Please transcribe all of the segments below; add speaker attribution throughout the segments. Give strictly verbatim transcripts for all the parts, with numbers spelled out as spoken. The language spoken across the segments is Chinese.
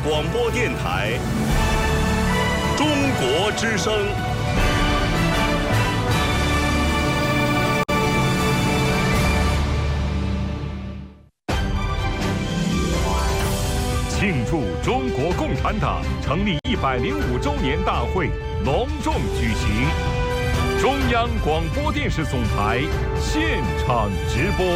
Speaker 1: 广播电台中国之声。庆祝中国共产党成立一百零五周年大会隆重举行，中央广播电视总台现场直播。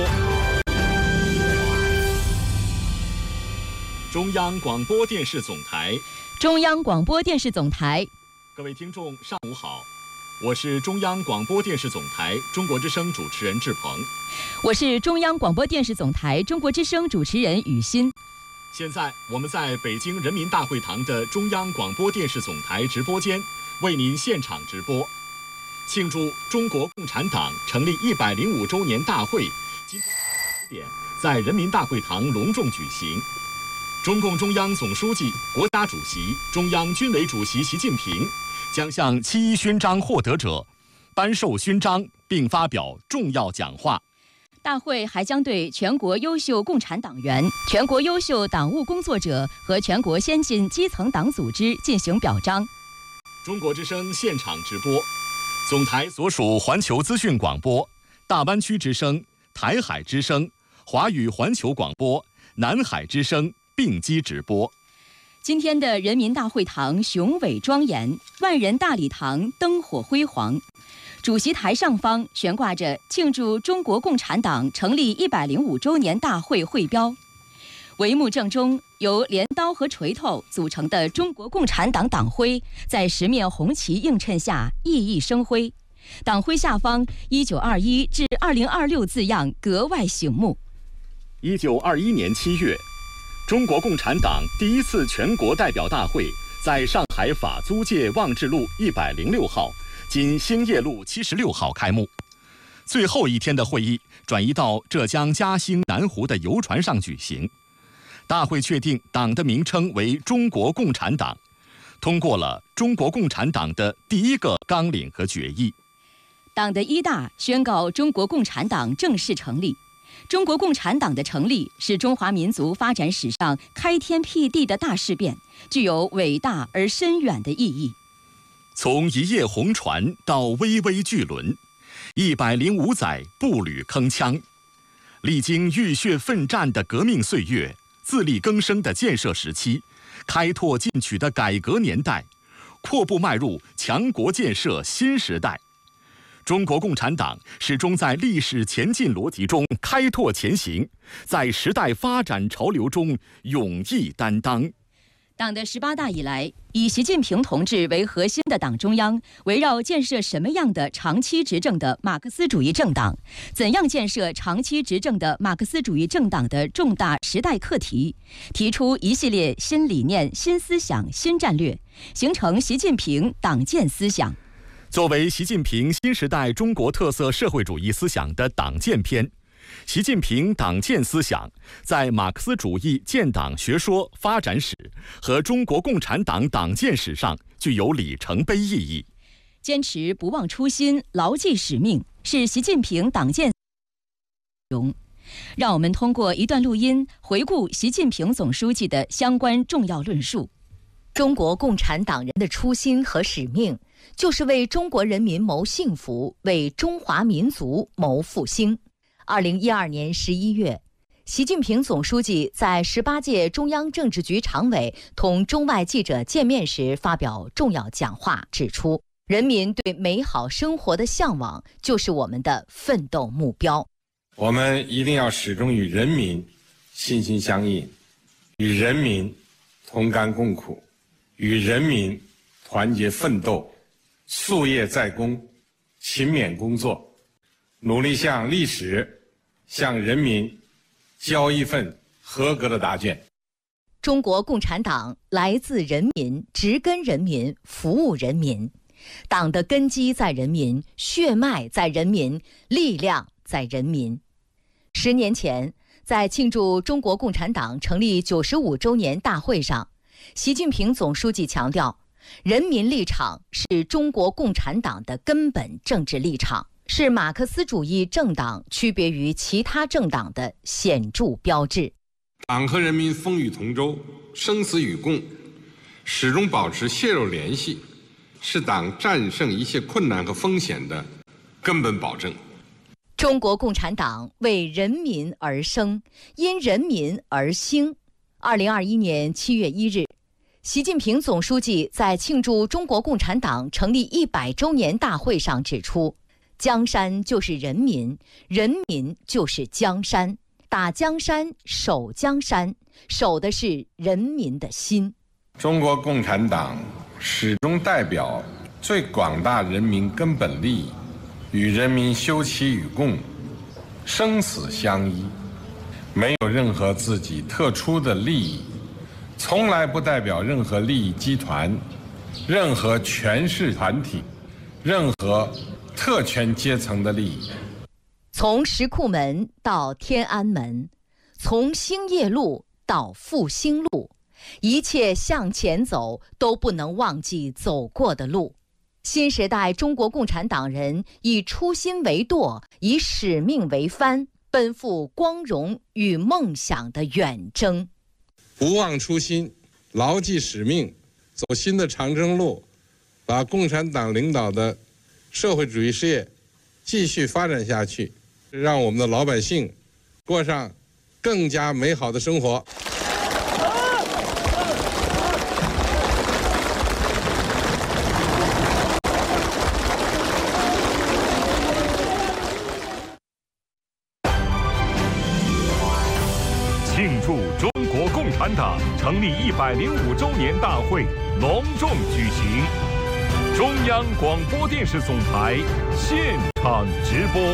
Speaker 1: 中央广播电视总台，
Speaker 2: 中央广播电视总台，
Speaker 1: 各位听众，上午好，我是中央广播电视总台中国之声主持人志鹏，
Speaker 2: 我是中央广播电视总台中国之声主持人雨欣。
Speaker 1: 现在我们在北京人民大会堂的中央广播电视总台直播间为您现场直播，庆祝中国共产党成立一百零五周年大会今天十点在人民大会堂隆重举行。中共中央总书记、国家主席、中央军委主席习近平将向七一勋章获得者颁授勋章，并发表重要讲话。
Speaker 2: 大会还将对全国优秀共产党员、全国优秀党务工作者和全国先进基层党组织进行表彰。
Speaker 1: 中国之声现场直播，总台所属环球资讯广播、大湾区之声、台海之声、华语环球广播、南海之声并机直播。
Speaker 2: 今天的人民大会堂雄伟庄严，万人大礼堂灯火辉煌。主席台上方悬挂着庆祝中国共产党成立一百零五周年大会会标，帷幕正中由镰刀和锤头组成的中国共产党党徽在十面红旗映衬下熠熠生辉，党徽下方一九二一至二零二六字样格外醒目。
Speaker 1: 一九二一年七月，中国共产党第一次全国代表大会在上海法租界望志路一百零六号今兴业路七十六号开幕。最后一天的会议转移到浙江嘉兴南湖的游船上举行。大会确定党的名称为中国共产党，通过了中国共产党的第一个纲领和决议。
Speaker 2: 党的一大宣告中国共产党正式成立。中国共产党的成立是中华民族发展史上开天辟地的大事变，具有伟大而深远的意义。
Speaker 1: 从一叶红船到巍巍巨轮，一百零五载步履铿锵，历经浴血奋战的革命岁月，自力更生的建设时期，开拓进取的改革年代，阔步迈入强国建设新时代。中国共产党始终在历史前进逻辑中开拓前行，在时代发展潮流中勇毅担当。
Speaker 2: 党的十八大以来，以习近平同志为核心的党中央，围绕建设什么样的长期执政的马克思主义政党，怎样建设长期执政的马克思主义政党的重大时代课题，提出一系列新理念、新思想、新战略，形成习近平党建思想。
Speaker 1: 作为习近平新时代中国特色社会主义思想的党建篇，习近平党建思想在马克思主义建党学说发展史和中国共产党党建史上具有里程碑意义。
Speaker 2: 坚持不忘初心，牢记使命，是习近平党建容。让我们通过一段录音回顾习近平总书记的相关重要论述。
Speaker 3: 中国共产党人的初心和使命，就是为中国人民谋幸福，为中华民族谋复兴。二零一二年十一月，习近平总书记在十八届中央政治局常委同中外记者见面时发表重要讲话，指出，人民对美好生活的向往就是我们的奋斗目标。
Speaker 4: 我们一定要始终与人民心心相印，与人民同甘共苦，与人民团结奋斗，夙夜在公，勤勉工作，努力向历史、向人民交一份合格的答卷。
Speaker 3: 中国共产党来自人民，植根人民，服务人民。党的根基在人民，血脉在人民，力量在人民。十年前，在庆祝中国共产党成立九十五周年大会上，习近平总书记强调，人民立场是中国共产党的根本政治立场，是马克思主义政党区别于其他政党的显著标志。
Speaker 4: 党和人民风雨同舟，生死与共，始终保持血肉联系，是党战胜一切困难和风险的根本保证。
Speaker 3: 中国共产党为人民而生，因人民而兴。二零二一年七月一日，习近平总书记在庆祝中国共产党成立一百周年大会上指出，江山就是人民，人民就是江山，打江山，守江山，守的是人民的心。
Speaker 4: 中国共产党始终代表最广大人民根本利益，与人民休戚与共，生死相依，没有任何自己特殊的利益，从来不代表任何利益集团、任何权势团体、任何特权阶层的利益。
Speaker 3: 从石库门到天安门，从兴业路到复兴路，一切向前走都不能忘记走过的路。新时代中国共产党人以初心为舵，以使命为帆，奔赴光荣与梦想的远征。
Speaker 4: 不忘初心，牢记使命，走新的长征路，把共产党领导的社会主义事业继续发展下去，让我们的老百姓过上更加美好的生活。
Speaker 5: 庆祝中国共产党成立一百零五周年大会隆重举行，中央广播电视总台现场直播。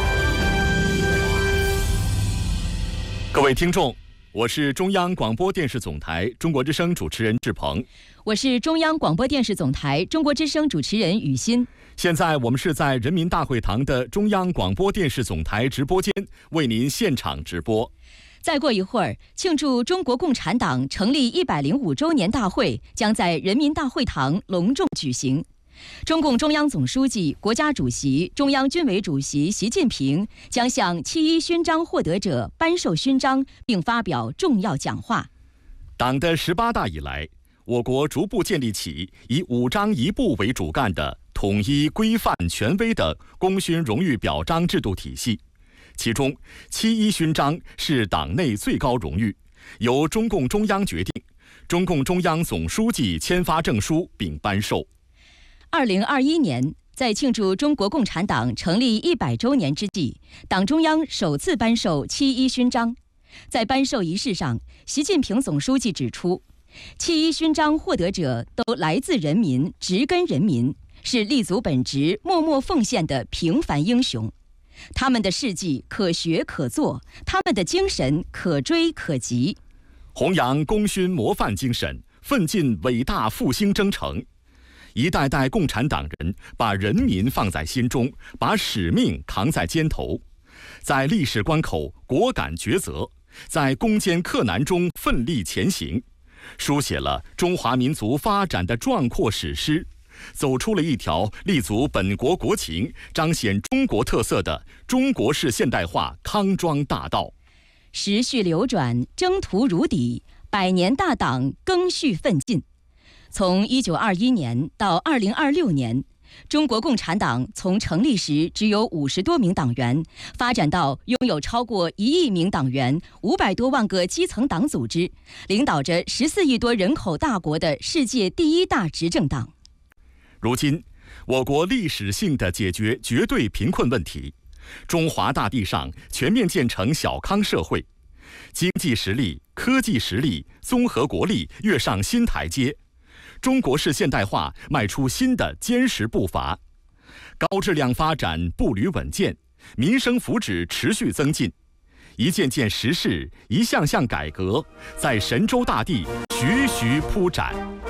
Speaker 1: 各位听众，我是中央广播电视总台中国之声主持人志鹏，
Speaker 2: 我是中央广播电视总台中国之声主持人雨欣。
Speaker 1: 现在我们是在人民大会堂的中央广播电视总台直播间为您现场直播。
Speaker 2: 再过一会儿，庆祝中国共产党成立一百零五周年大会将在人民大会堂隆重举行。中共中央总书记、国家主席、中央军委主席习近平将向七一勋章获得者颁授勋章，并发表重要讲话。
Speaker 1: 党的十八大以来，我国逐步建立起以五章一部为主干的统一、规范、权威的功勋荣誉表彰制度体系。其中，七一勋章是党内最高荣誉，由中共中央决定，中共中央总书记签发证书并颁授。
Speaker 2: 二零二一年，在庆祝中国共产党成立一百周年之际，党中央首次颁授七一勋章。在颁授仪式上，习近平总书记指出，七一勋章获得者都来自人民，植根人民，是立足本职、默默奉献的平凡英雄。他们的事迹可学可做，他们的精神可追可及。
Speaker 1: 弘扬功勋模范精神，奋进伟大复兴征程。一代代共产党人把人民放在心中，把使命扛在肩头，在历史关口果敢抉择，在攻坚克难中奋力前行，书写了中华民族发展的壮阔史诗，走出了一条立足本国国情、彰显中国特色的中国式现代化康庄大道。
Speaker 2: 时序流转，征途如砥，百年大党更续奋进。从一九二一年到二零二六年，中国共产党从成立时只有五十多名党员，发展到拥有超过一亿名党员、五百多万个基层党组织，领导着十四亿多人口大国的世界第一大执政党。
Speaker 1: 如今，我国历史性的解决绝对贫困问题，中华大地上全面建成小康社会，经济实力、科技实力、综合国力跃上新台阶，中国式现代化迈出新的坚实步伐，高质量发展步履稳健，民生福祉持续增进，一件件实事、一项项改革在神州大地徐徐铺展。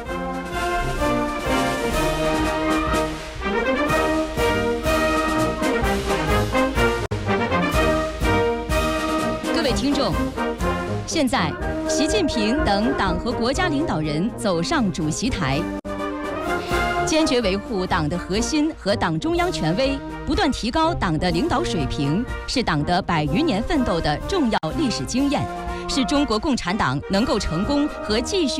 Speaker 2: 各位听众，现在习近平等党和国家领导人走上主席台，坚决维护党的核心和党中央权威，不断提高党的领导水平，是党的百余年奋斗的重要历史经验，是是中国共产党能够成功和继续